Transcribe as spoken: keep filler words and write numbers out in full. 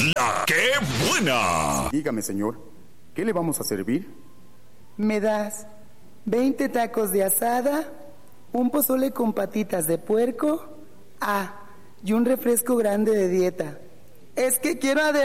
La que buena. Dígame, señor, ¿qué le vamos a servir? ¿Me das veinte tacos de asada, un pozole con patitas de puerco, ah, y un refresco grande de dieta? Es que quiero adelgazar.